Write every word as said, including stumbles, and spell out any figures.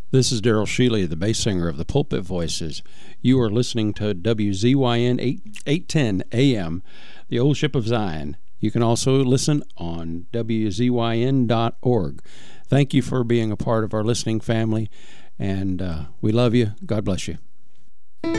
This is Daryl Shealy, the bass singer of the Pulpit Voices. You are listening to W Z Y N eight ten A M, the Old Ship of Zion. You can also listen on W Z Y N dot org. Thank you for being a part of our listening family, and uh, we love you. God bless you.